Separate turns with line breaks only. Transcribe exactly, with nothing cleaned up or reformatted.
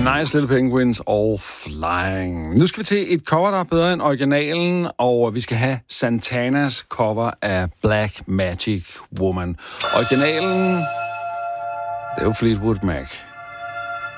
Nice Little Penguins og Flying. Nu skal vi til et cover, der er bedre end originalen, og vi skal have Santanas cover af Black Magic Woman. Originalen, det er jo Fleetwood Mac.